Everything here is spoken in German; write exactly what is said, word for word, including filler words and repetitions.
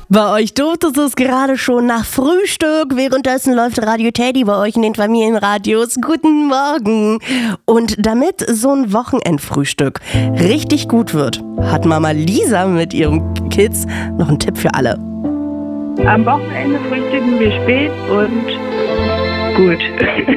Bei euch duftet es gerade schon nach Frühstück. Währenddessen läuft Radio Teddy bei euch in den Familienradios. Guten Morgen. Und damit so ein Wochenendfrühstück richtig gut wird, hat Mama Lisa mit ihren Kids noch einen Tipp für alle. Am Wochenende frühstücken wir spät und gut.